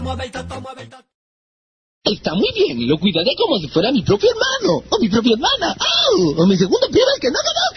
Está muy bien, lo cuidaré como si fuera mi propio hermano, o mi propia hermana, o mi segundo primo al que no conozco.